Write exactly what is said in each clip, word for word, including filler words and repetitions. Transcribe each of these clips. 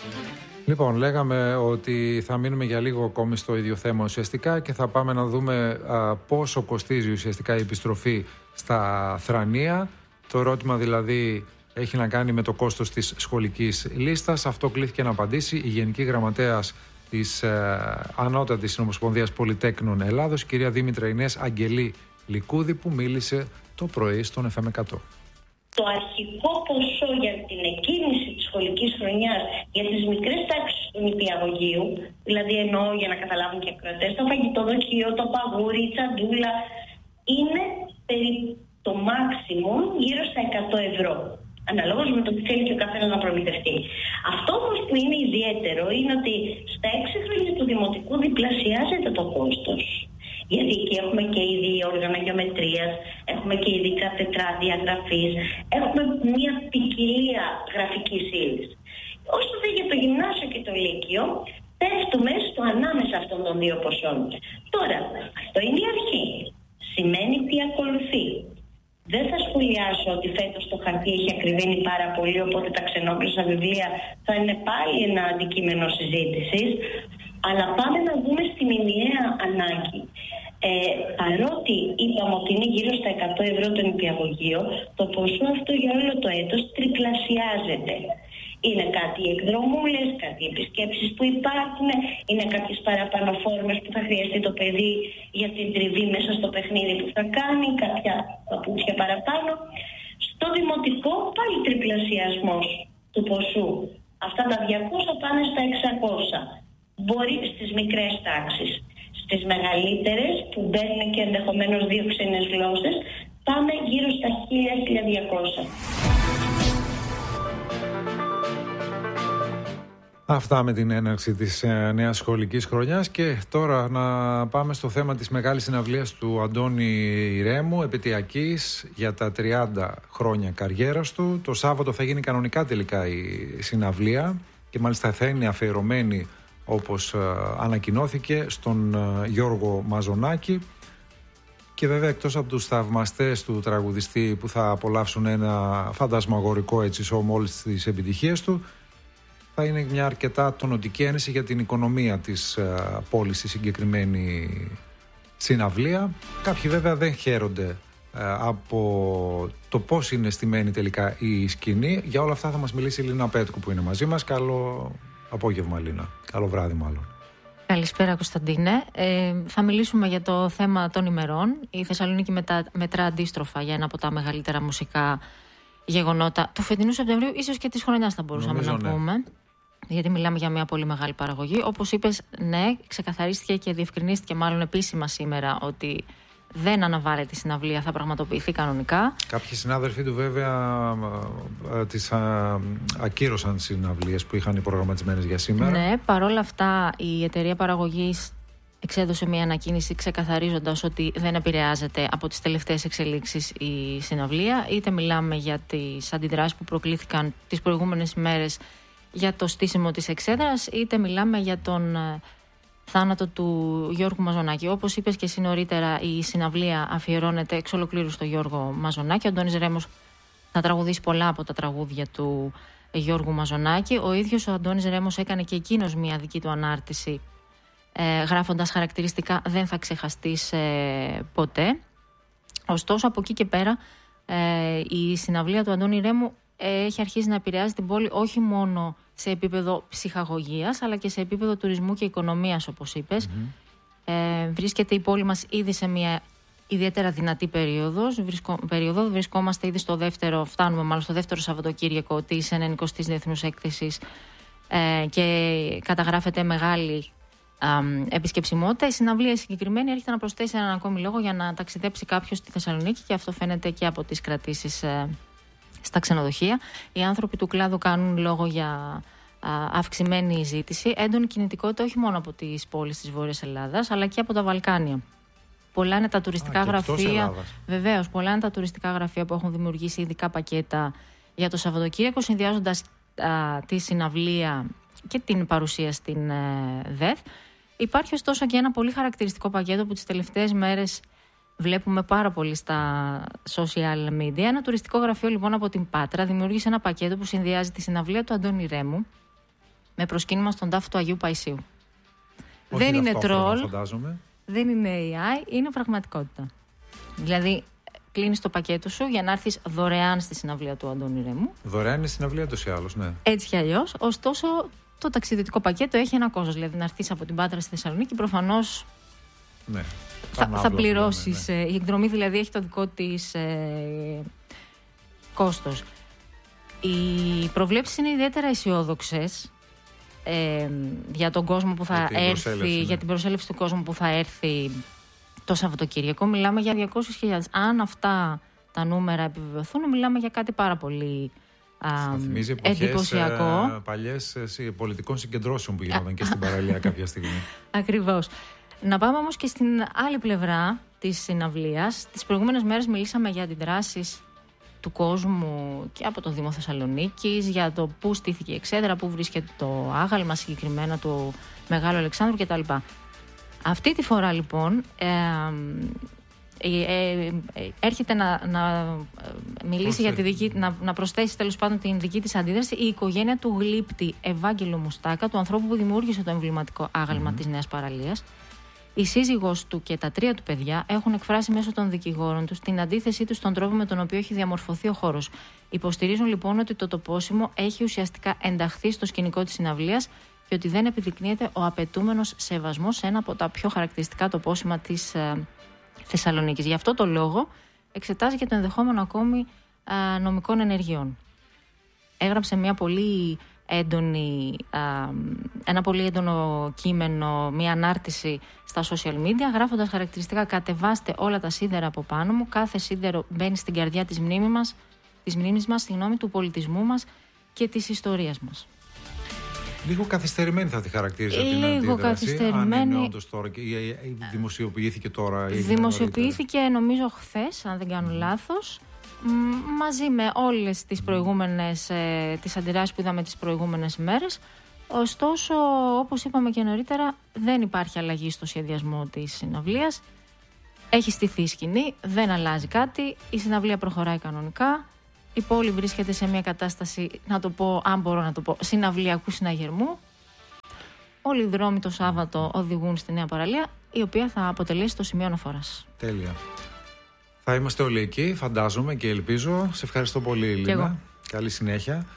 Λοιπόν, λέγαμε ότι θα μείνουμε για λίγο ακόμη στο ίδιο θέμα ουσιαστικά και θα πάμε να δούμε α, πόσο κοστίζει ουσιαστικά η επιστροφή στα θρανία. Το ερώτημα δηλαδή έχει να κάνει με το κόστος της σχολικής λίστας. Αυτό κλήθηκε να απαντήσει η Γενική Γραμματέας της ε, Ανώτατης Συνομοσπονδίας Πολυτέκνων Ελλάδος, η κυρία Δήμητρα Ινές Αγγελή Λικούδη, που μίλησε το πρωί στον εφ εμ εκατό. Το αρχικό ποσό για την εκκίνηση της σχολικής χρονιάς για τις μικρές τάξεις του νηπιαγωγείου, δηλαδή εννοώ για να καταλάβουν και οι ακροατές, το φαγητοδοχείο, το παγούρι, η τσαντούλα, είναι περί το maximum γύρω στα εκατό ευρώ. Αναλόγως με το τι θέλει και ο καθένας να προμηθευτεί. Αυτό όμως που είναι ιδιαίτερο είναι ότι στα έξι χρόνια του δημοτικού διπλασιάζεται το κόστος. Γιατί εκεί έχουμε και είδη όργανα γεωμετρίας, έχουμε και ειδικά τετράδια γραφής, έχουμε μια ποικιλία γραφικής ύλης. Όσο δε για το γυμνάσιο και το λύκειο, πέφτουμε στο ανάμεσα αυτών των δύο ποσών. Τώρα, αυτό είναι η αρχή. Σημαίνει τι ακολουθεί. Δεν θα σχολιάσω ότι φέτος το χαρτί έχει ακριβήνει πάρα πολύ, οπότε τα ξενόγλωσσα βιβλία θα είναι πάλι ένα αντικείμενο συζήτησης. Αλλά πάμε να δούμε στη μηνιαία ανάγκη. Ε, παρότι είπαμε ότι είναι γύρω στα εκατό ευρώ το νηπιαγωγείο, το ποσό αυτό για όλο το έτος τριπλασιάζεται. Είναι κάτι οι εκδρομούλες, κάτι οι επισκέψεις που υπάρχουν, είναι κάποιες παραπάνω φόρμες που θα χρειαστεί το παιδί για την τριβή μέσα στο παιχνίδι που θα κάνει, κάποια παπούτσια παραπάνω. Στο δημοτικό πάλι τριπλασιασμός του ποσού. Αυτά τα διακόσια πάνε στα εξακόσια. Μπορεί στις μικρές τάξεις. Στις μεγαλύτερες που μπαίνουν και ενδεχομένως δύο ξένες γλώσσες, πάμε γύρω στα χίλια με χίλια διακόσια. Αυτά με την έναρξη της ε, νέας σχολικής χρονιάς. Και τώρα να πάμε στο θέμα της μεγάλης συναυλίας του Αντώνη Ρέμου, επαιτειακής για τα τριάντα χρόνια καριέρας του. Το Σάββατο θα γίνει κανονικά τελικά η συναυλία και μάλιστα θα είναι αφιερωμένη, όπως ε, ανακοινώθηκε, στον ε, Γιώργο Μαζονάκη. Και βέβαια, εκτός από τους θαυμαστές του τραγουδιστή που θα απολαύσουν ένα φαντασμαγορικό έτσι σοου με όλες τις επιτυχίες του, θα είναι μια αρκετά τονωτική ένεση για την οικονομία της ε, πόλης η συγκεκριμένη συναυλία. Κάποιοι βέβαια δεν χαίρονται ε, από το πώς είναι στημένη τελικά η σκηνή. Για όλα αυτά θα μας μιλήσει η Λίνα Πέτκου που είναι μαζί μας. Καλό απόγευμα, Λίνα. Καλό βράδυ μάλλον. Καλησπέρα, Κωνσταντίνε. Ε, θα μιλήσουμε για το θέμα των ημερών. Η Θεσσαλονίκη μετα... μετρά αντίστροφα για ένα από τα μεγαλύτερα μουσικά γεγονότα του φετινού Σεπτεμβρίου, ίσως και της χρονιάς θα μπορούσαμε Νομίζω, να ναι. πούμε. Γιατί μιλάμε για μια πολύ μεγάλη παραγωγή. Όπως είπες, ναι, ξεκαθαρίστηκε και διευκρινίστηκε μάλλον επίσημα σήμερα ότι δεν αναβάλλεται η συναυλία, θα πραγματοποιηθεί κανονικά. Κάποιοι συνάδελφοί του βέβαια τις ακύρωσαν συναυλίες που είχαν προγραμματισμένες για σήμερα. Ναι, παρόλα αυτά η εταιρεία παραγωγής εξέδωσε μια ανακοίνωση ξεκαθαρίζοντας ότι δεν επηρεάζεται από τις τελευταίες εξελίξεις η συναυλία. Είτε μιλάμε για τις αντιδράσεις που προκλήθηκαν τις προηγούμενες ημέρες για το στήσιμο της εξέδρας, είτε μιλάμε για τον θάνατο του Γιώργου Μαζονάκη. Όπως είπες και εσύ νωρίτερα, η συναυλία αφιερώνεται εξ ολοκλήρου στο Γιώργο Μαζονάκη. Ο Αντώνης Ρέμος θα τραγουδήσει πολλά από τα τραγούδια του Γιώργου Μαζονάκη. Ο ίδιος ο Αντώνης Ρέμος έκανε και εκείνος μια δική του ανάρτηση, ε, γράφοντας χαρακτηριστικά «Δεν θα ξεχαστείς ε, ποτέ». Ωστόσο, από εκεί και πέρα, ε, η συναυλία του Αντώνη Ρέμου έχει αρχίσει να επηρεάζει την πόλη όχι μόνο σε επίπεδο ψυχαγωγίας, αλλά και σε επίπεδο τουρισμού και οικονομίας, όπως είπες. Mm-hmm. Ε, βρίσκεται η πόλη μας ήδη σε μια ιδιαίτερα δυνατή περίοδος. Βρισκό, περίοδο. Βρισκόμαστε ήδη στο δεύτερο, φτάνουμε μάλλον στο δεύτερο Σαββατοκύριακο της ενενηκοστής Διεθνούς Έκθεσης ε, και καταγράφεται μεγάλη ε, επισκεψιμότητα. Η συναυλία συγκεκριμένη έρχεται να προσθέσει έναν ακόμη λόγο για να ταξιδέψει κάποιος στη Θεσσαλονίκη, και αυτό φαίνεται και από τις κρατήσεις ε, στα ξενοδοχεία. Οι άνθρωποι του κλάδου κάνουν λόγο για α, αυξημένη ζήτηση, έντονη κινητικότητα όχι μόνο από τις πόλεις της Βόρειας Ελλάδας, αλλά και από τα Βαλκάνια. Πολλά είναι τα τουριστικά α, γραφεία. Βεβαίως, πολλά είναι τα τουριστικά γραφεία που έχουν δημιουργήσει ειδικά πακέτα για το Σαββατοκύριακο, συνδυάζοντας τη συναυλία και την παρουσία στην ε, ΔΕΘ. Υπάρχει ωστόσο και ένα πολύ χαρακτηριστικό πακέτο που τις τελευταίες μέρες βλέπουμε πάρα πολύ στα social media. Ένα τουριστικό γραφείο λοιπόν από την Πάτρα δημιούργησε ένα πακέτο που συνδυάζει τη συναυλία του Αντώνη Ρέμου με προσκύνημα στον τάφο του Αγίου Παϊσίου. Όχι δεν είναι τρόλ, φαντάζομαι. Δεν είναι έι άι, είναι πραγματικότητα. Δηλαδή, κλείνεις το πακέτο σου για να έρθεις δωρεάν στη συναυλία του Αντώνη Ρέμου. Δωρεάν είναι η συναυλία τους ή άλλως, ναι. Έτσι κι αλλιώς. Ωστόσο, το ταξιδιωτικό πακέτο έχει ένα κόστος. Δηλαδή, να έρθεις από την Πάτρα στη Θεσσαλονίκη, προφανώς ναι. θα, θα πληρώσεις. Ναι, ναι. Η εκδρομή δηλαδή έχει το δικό της ε, κόστος. Οι προβλέψεις είναι ιδιαίτερα αισιόδοξες ε, για τον κόσμο που θα για έρθει, ναι. για την προσέλευση του κόσμου που θα έρθει το Σαββατοκύριακο. Μιλάμε για διακόσιες χιλιάδες. Αν αυτά τα νούμερα επιβεβαιωθούν, μιλάμε για κάτι πάρα πολύ α, εντυπωσιακό. Ε, παλιές ε, πολιτικών συγκεντρώσεων που γινόταν και στην παραλία κάποια στιγμή. Ακριβώς. Να πάμε όμως και στην άλλη πλευρά της συναυλίας. Τις προηγούμενες μέρες μιλήσαμε για αντιδράσεις του κόσμου και από το Δήμο Θεσσαλονίκης, για το πού στήθηκε η εξέδρα, πού βρίσκεται το άγαλμα συγκεκριμένα του Μεγάλου Αλεξάνδρου κτλ. Αυτή τη φορά λοιπόν ε, ε, ε, ε, έρχεται να, να μιλήσει για τη δική, να, να προσθέσει τέλος πάντων την δική της αντίδραση η οικογένεια του γλύπτη Ευάγγελου Μουστάκα, του ανθρώπου που δημιούργησε το εμβληματικό άγαλμα mm-hmm. της Νέας Παραλίας. Η σύζυγός του και τα τρία του παιδιά έχουν εκφράσει μέσω των δικηγόρων τους την αντίθεσή τους στον τρόπο με τον οποίο έχει διαμορφωθεί ο χώρος. Υποστηρίζουν λοιπόν ότι το τοπόσιμο έχει ουσιαστικά ενταχθεί στο σκηνικό της συναυλίας και ότι δεν επιδεικνύεται ο απαιτούμενος σεβασμός σε ένα από τα πιο χαρακτηριστικά τοπόσιμα της ε, Θεσσαλονίκης. Γι' αυτό το λόγο εξετάζει και το ενδεχόμενο ακόμη ε, νομικών ενεργειών. Έγραψε μια πολύ έντονη, ε, ένα πολύ έντονο κείμενο, μια ανάρτηση στα social media, γράφοντας χαρακτηριστικά «Κατεβάστε όλα τα σίδερα από πάνω μου, κάθε σίδερο μπαίνει στην καρδιά της μνήμης μας, της μνήμης μας, συγγνώμη, του πολιτισμού μας και της ιστορίας μας». Λίγο καθυστερημένη θα τη χαρακτήριζα την αντίδραση. Λίγο καθυστερημένη. Αν είναι όντως τώρα και δημοσιοποιήθηκε τώρα. Δημοσιοποιήθηκε νομίζω χθες, αν δεν κάνω λάθος, μαζί με όλες τις προηγούμενες, ε, τις αντιδράσεις που είδαμε τις προηγούμενες μέρες. Ωστόσο, όπως είπαμε και νωρίτερα, δεν υπάρχει αλλαγή στο σχεδιασμό της συναυλίας. Έχει στηθεί η σκηνή, δεν αλλάζει κάτι, η συναυλία προχωράει κανονικά. Η πόλη βρίσκεται σε μια κατάσταση, να το πω, αν μπορώ να το πω, συναυλιακού συναγερμού. Όλοι οι δρόμοι το Σάββατο οδηγούν στη Νέα Παραλία, η οποία θα αποτελέσει το σημείο αναφοράς. Τέλεια. Θα είμαστε όλοι εκεί, φαντάζομαι και ελπίζω. Σε ευχαριστώ πολύ, Λίνα. Καλή συνέχεια.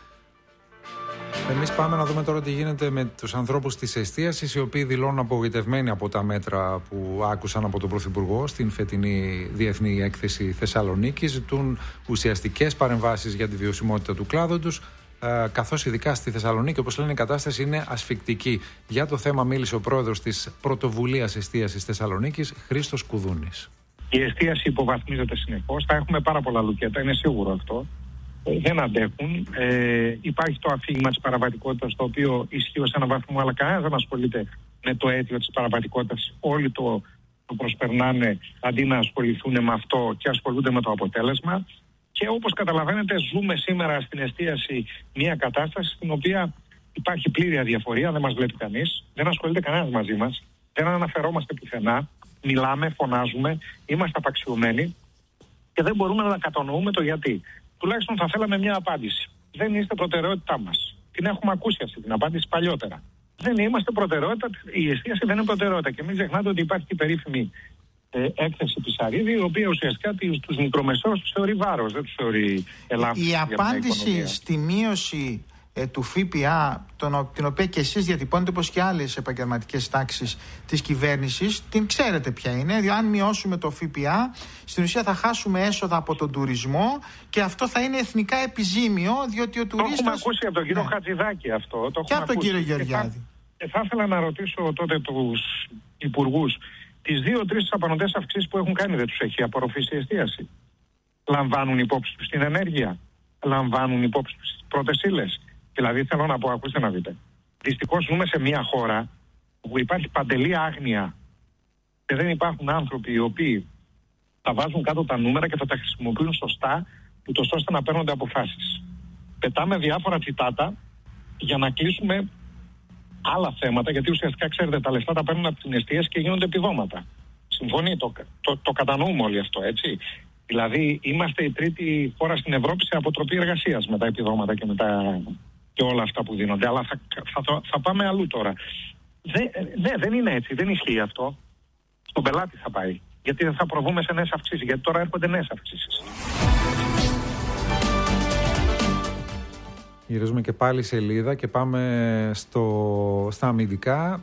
Εμείς πάμε να δούμε τώρα τι γίνεται με τους ανθρώπους της εστίασης, οι οποίοι δηλώνουν απογοητευμένοι από τα μέτρα που άκουσαν από τον Πρωθυπουργό στην φετινή Διεθνή Έκθεση Θεσσαλονίκη. Ζητούν ουσιαστικές παρεμβάσεις για τη βιωσιμότητα του κλάδου τους, καθώς ειδικά στη Θεσσαλονίκη, όπως λένε, η κατάσταση είναι ασφικτική. Για το θέμα μίλησε ο πρόεδρος της Πρωτοβουλίας Εστίασης Θεσσαλονίκης, Χρήστος Κουδούνης. Η εστίαση υποβαθμίζεται συνεχώς. Θα έχουμε πάρα πολλά λουκέτα, είναι σίγουρο αυτό. Δεν αντέχουν. Ε, υπάρχει το αφήγημα της παραβατικότητας, το οποίο ισχύει ως έναν βαθμό, αλλά κανένας δεν ασχολείται με το αίτιο της παραβατικότητας. Όλοι το, το προσπερνάνε αντί να ασχοληθούν με αυτό και ασχολούνται με το αποτέλεσμα. Και όπως καταλαβαίνετε, ζούμε σήμερα στην εστίαση μια κατάσταση στην οποία υπάρχει πλήρη αδιαφορία, δεν μας βλέπει κανείς, δεν ασχολείται κανένας μαζί μας, δεν αναφερόμαστε πουθενά, μιλάμε, φωνάζουμε, είμαστε απαξιωμένοι και δεν μπορούμε να κατανοούμε το γιατί. Τουλάχιστον θα θέλαμε μια απάντηση. Δεν είστε προτεραιότητά μας. Την έχουμε ακούσει αυτή την απάντηση παλιότερα. Δεν είμαστε προτεραιότητα, η εστίαση δεν είναι προτεραιότητα. Και μην ξεχνάτε ότι υπάρχει η περίφημη ε, έκθεση της Αρίδη, η οποία ουσιαστικά τους μικρομεσαίους τους θεωρεί βάρος, δεν τους θεωρεί ελάφρυνση. Η απάντηση στη μείωση ε, του ΦΠΑ, τον, την οποία και εσείς διατυπώνετε όπως και άλλες επαγγελματικές τάξεις της κυβέρνησης, την ξέρετε ποια είναι. Διότι αν μειώσουμε το ΦΠΑ, στην ουσία θα χάσουμε έσοδα από τον τουρισμό και αυτό θα είναι εθνικά επιζήμιο, διότι ο τουρίστας... Το έχουμε ακούσει από τον κύριο ναι. Χατζηδάκη αυτό. Το και από τον κύριο Γεωργιάδη. Και θα, θα ήθελα να ρωτήσω τότε τους υπουργούς, τις δύο-τρεις απανωτές αυξήσεις που έχουν κάνει δεν τους έχει απορροφήσει η εστίαση? Λαμβάνουν υπόψη τους την ενέργεια? Λαμβάνουν υπόψη τους τις πρώτες ύλες? Δηλαδή θέλω να πω, ακούστε να δείτε. Δυστυχώς ζούμε σε μια χώρα όπου υπάρχει παντελή άγνοια και δεν υπάρχουν άνθρωποι οι οποίοι θα βάζουν κάτω τα νούμερα και θα τα χρησιμοποιούν σωστά, ούτως ώστε να παίρνονται αποφάσεις. Πετάμε διάφορα τσιτάτα για να κλείσουμε άλλα θέματα, γιατί ουσιαστικά ξέρετε τα λεφτά τα παίρνουν από την εστίαση και γίνονται επιδόματα. Συμφωνεί, το, το, το κατανοούμε όλοι αυτό, έτσι. Δηλαδή είμαστε η τρίτη χώρα στην Ευρώπη σε αποτροπή εργασίας με τα επιδόματα και με τα, και όλα αυτά που δίνονται. Αλλά θα, θα, θα πάμε αλλού τώρα. Δε, ναι, δεν είναι έτσι, δεν ισχύει αυτό. Στον πελάτη θα πάει. Γιατί δεν θα προβούμε σε νέες αυξήσεις, γιατί τώρα έρχονται νέες αυξήσεις. Γυρίζουμε και πάλι σελίδα και πάμε στο, στα αμυντικά.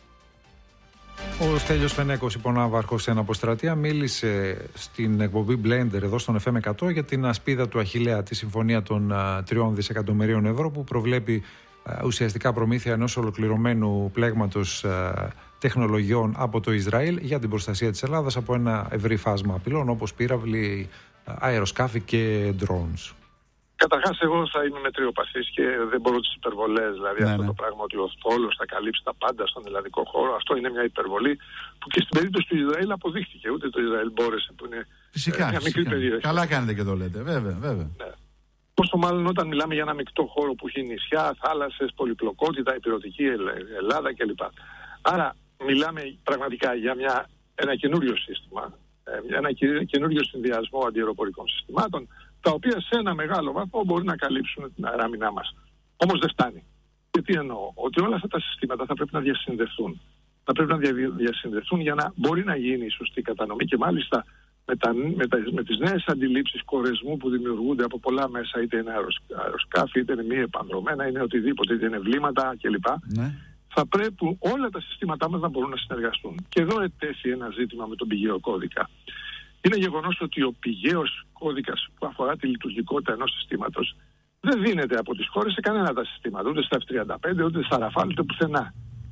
Ο Στέλιος Φενέκος, υπονάβαρχος σε αναποστρατεία, μίλησε στην εκπομπή Blender εδώ στον εφ εμ εκατό για την ασπίδα του Αχιλλέα, τη συμφωνία των τριών δισεκατομμυρίων ευρώ που προβλέπει α, ουσιαστικά προμήθεια ενός ολοκληρωμένου πλέγματος α, τεχνολογιών από το Ισραήλ για την προστασία της Ελλάδας από ένα ευρύ φάσμα απειλών όπως πύραυλοι, αεροσκάφη και drones. Καταρχάς, εγώ θα είμαι μετριοπαθής και δεν μπορώ τις υπερβολές. Δηλαδή, ναι, αυτό ναι. το πράγμα ότι ο θόλος θα καλύψει τα πάντα στον ελλαδικό χώρο, αυτό είναι μια υπερβολή που και στην περίπτωση του Ισραήλ αποδείχθηκε. Ούτε το Ισραήλ μπόρεσε, που είναι φυσικά, μια φυσικά. μικρή περιοχή. Καλά κάνετε και το λέτε, βέβαια. βέβαια. Ναι. Πόσο μάλλον όταν μιλάμε για ένα μεικτό χώρο που έχει νησιά, θάλασσες, πολυπλοκότητα, υπηρετική Ελλάδα κλπ. Άρα, μιλάμε πραγματικά για μια, ένα καινούριο σύστημα, ένα καινούριο συνδυασμό αντιαεροπορικών συστημάτων, τα οποία σε ένα μεγάλο βαθμό μπορεί να καλύψουν την αεράμινά μας. Όμως δεν φτάνει. Και τι εννοώ? Ότι όλα αυτά τα συστήματα θα πρέπει να διασυνδεθούν. Θα πρέπει να διασυνδεθούν για να μπορεί να γίνει η σωστή κατανομή και μάλιστα με, τα, με, τα, με τις νέες αντιλήψεις κορεσμού που δημιουργούνται από πολλά μέσα, είτε είναι αεροσκάφη, είτε είναι μη επανδρομένα, είναι οτιδήποτε, είτε είναι βλήματα κλπ. Ναι. Θα πρέπει όλα τα συστήματά μας να μπορούν να συνεργαστούν. Και εδώ ετέθη ένα ζήτημα με τον πηγαίο κώδικα. Είναι γεγονός ότι ο πηγαίος κώδικας που αφορά τη λειτουργικότητα ενός συστήματος δεν δίνεται από τις χώρες σε κανένα τα συστήματα, ούτε στα εφ τριάντα πέντε, ούτε στα Ραφάλ, ούτε πουθενά.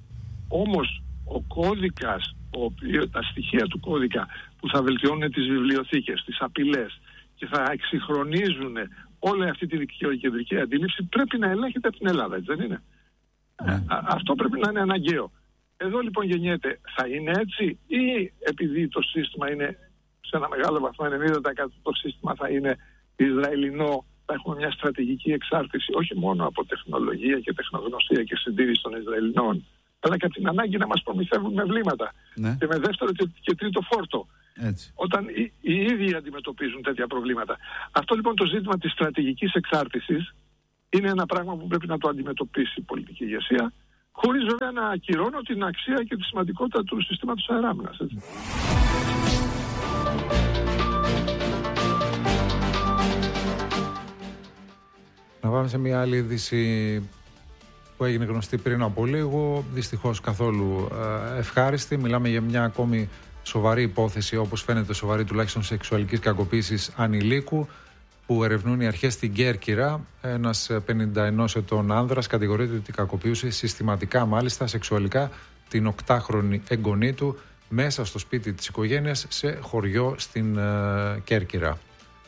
Όμως ο κώδικας, ο, τα στοιχεία του κώδικα που θα βελτιώνουν τις βιβλιοθήκες, τις απειλές και θα εξυγχρονίζουν όλη αυτή τη κεντρική αντίληψη πρέπει να ελέγχεται από την Ελλάδα, έτσι δεν είναι? Ναι. Α, αυτό πρέπει να είναι αναγκαίο. Εδώ λοιπόν γεννιέται, θα είναι έτσι ή επειδή το σύστημα είναι σε ένα μεγάλο βαθμό, ενενήντα τοις εκατό το σύστημα θα είναι Ισραηλινό, θα έχουμε μια στρατηγική εξάρτηση όχι μόνο από τεχνολογία και τεχνογνωσία και συντήρηση των Ισραηλινών, αλλά και από την ανάγκη να μας προμηθεύουν με βλήματα, ναι. και με δεύτερο και, και τρίτο φόρτο. Έτσι. Όταν οι, οι ίδιοι αντιμετωπίζουν τέτοια προβλήματα. Αυτό λοιπόν το ζήτημα της στρατηγικής εξάρτησης είναι ένα πράγμα που πρέπει να το αντιμετωπίσει η πολιτική ηγεσία, χωρίς βέβαια να ακυρώνω την αξία και τη σημαντικότητα του συστήματος αεράμινας. Έτσι. Να πάμε σε μια άλλη είδηση που έγινε γνωστή πριν από λίγο, δυστυχώς καθόλου ευχάριστη. Μιλάμε για μια ακόμη σοβαρή υπόθεση, όπως φαίνεται σοβαρή τουλάχιστον, σεξουαλικής κακοποίησης ανηλίκου, που ερευνούν οι αρχές στην Κέρκυρα. Ένας πενήντα ενός ετών άνδρας κατηγορείται ότι κακοποιούσε συστηματικά, μάλιστα σεξουαλικά, την οκτάχρονη εγγονή του μέσα στο σπίτι της οικογένειας σε χωριό στην uh, Κέρκυρα.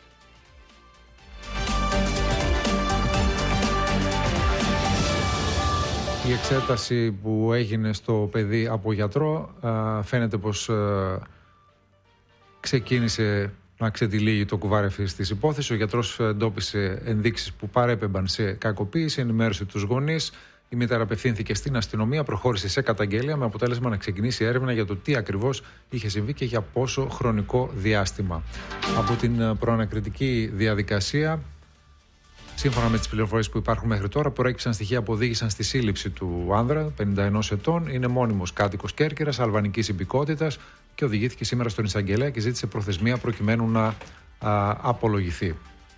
Η εξέταση που έγινε στο παιδί από γιατρό uh, φαίνεται πως uh, ξεκίνησε να ξετυλίγει το κουβάρι αυτής της υπόθεσης. Ο γιατρός εντόπισε ενδείξεις που παρέπεμπαν σε κακοποίηση, ενημέρωσε τους γονείς. Η μητέρα απευθύνθηκε στην αστυνομία, προχώρησε σε καταγγέλια με αποτέλεσμα να ξεκινήσει έρευνα για το τι ακριβώς είχε συμβεί και για πόσο χρονικό διάστημα. Από την προανακριτική διαδικασία, σύμφωνα με τις πληροφορίες που υπάρχουν μέχρι τώρα, προέκυψαν στοιχεία που οδήγησαν στη σύλληψη του άνδρα, πενήντα ενός ετών. Είναι μόνιμος κάτοικος Κέρκυρας, αλβανικής υπηκότητας και οδηγήθηκε σήμερα στον εισαγγελέα και ζήτησε προθεσμία προκειμένου να α, απολογηθεί.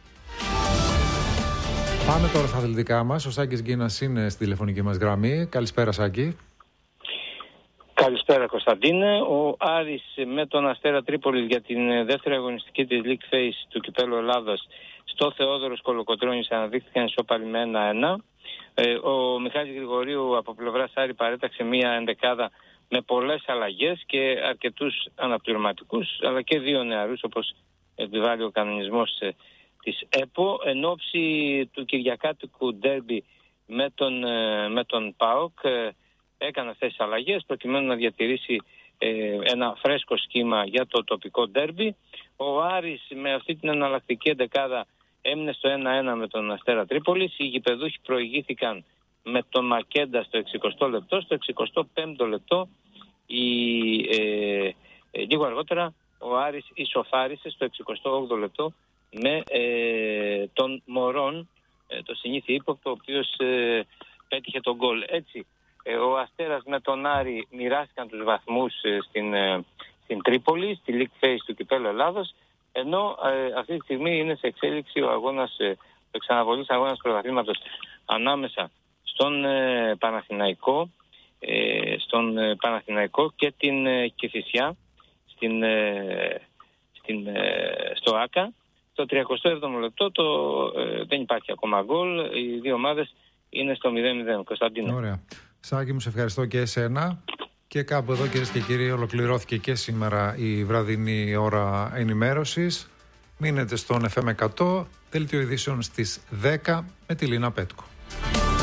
Πάμε τώρα στα αθλητικά μας. Ο Σάκης Γκίνας είναι στη τηλεφωνική μας γραμμή. Καλησπέρα, Σάκη. Καλησπέρα, Κωνσταντίνε. Ο Άρης με τον Αστέρα Τρίπολης για την δεύτερη αγωνιστική της League Phase του Κυπέλλου Ελλάδας στο Θεόδωρος Κολοκοτρώνης αναδείχθηκαν ισόπαλοι με ένα ένα. Ε, ο Μιχάλης Γρηγορίου από πλευράς Άρη παρέταξε μία ενδεκάδα με πολλές αλλαγές και αρκετούς αναπληρωματικούς, αλλά και δύο νεαρούς όπως επιβάλλει ο κανονισμός ε, της ΕΠΟ, εν ώψη του κυριακάτικου ντέρμπι με τον, ε, με τον ΠΑΟΚ. Ε, έκανε αυτές τις αλλαγές προκειμένου να διατηρήσει ε, ένα φρέσκο σχήμα για το τοπικό ντέρμπι. Ο Άρης με αυτή την εναλλακτική εντεκάδα έμεινε στο ένα ένα με τον Αστέρα Τρίπολης. Οι γηπεδούχοι προηγήθηκαν με τον Μακέντα στο εξηκοστό λεπτό. Στο εξηκοστό πέμπτο λεπτό η, ε, ε, λίγο αργότερα ο Άρης ισοφάρισε στο εξηκοστό όγδοο λεπτό με ε, τον Μωρόν, το συνήθι ύποπτο, ο οποίος ε, πέτυχε τον γκολ. Έτσι, ε, ο Αστέρας με τον Άρη μοιράστηκαν τους βαθμούς ε, στην, ε, στην Τρίπολη, στη League Phase του Κυπέλλου Ελλάδος, ενώ ε, αυτή τη στιγμή είναι σε εξέλιξη ο αγώνας, ε, ο εξαναβολής αγώνας πρωταθλήματος ανάμεσα στον ε, Παναθηναϊκό, ε, στον ε, Παναθηναϊκό και την ε, Κηφισιά στην, ε, στην, ε, στο ΆΚΑ. Στο τριακοστό έβδομο λεπτό το, ε, δεν υπάρχει ακόμα γκολ. Οι δύο ομάδες είναι στο μηδέν μηδέν. Κωνσταντίνο. Ωραία. Σάκη, μου σε ευχαριστώ και εσένα. Και κάπου εδώ, κυρίες και κύριοι, ολοκληρώθηκε και σήμερα η βραδινή ώρα ενημέρωσης. Μείνετε στον εφ εμ εκατό, δελτίο ειδήσεων στις δέκα με τη Λίνα Πέτκο.